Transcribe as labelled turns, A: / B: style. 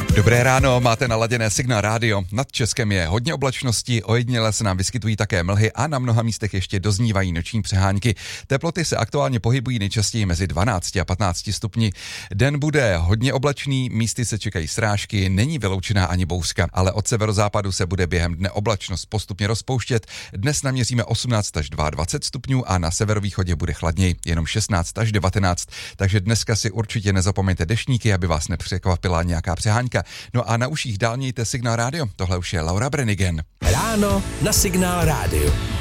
A: Dobré ráno, máte naladěné Signál rádio. Nad Českem je hodně oblačností, ojediněle se nám vyskytují také mlhy a na mnoha místech ještě doznívají noční přehánky. Teploty se aktuálně pohybují nejčastěji mezi 12 a 15 stupni. Den bude hodně oblačný, místy se čekají srážky, není vyloučená ani bouřka, ale od severozápadu se bude během dne oblačnost postupně rozpouštět. Dnes naměříme 18 až 22 stupňů a na severovýchodě bude chladněji, jenom 16 až 19. Takže dneska si určitě nezapomeňte deštníky, aby vás nepřekvapila nějaká přehánka. No a na uších dál mějte Signál rádio. Tohle už je Laura Brenigen.
B: Ráno na Signál rádio.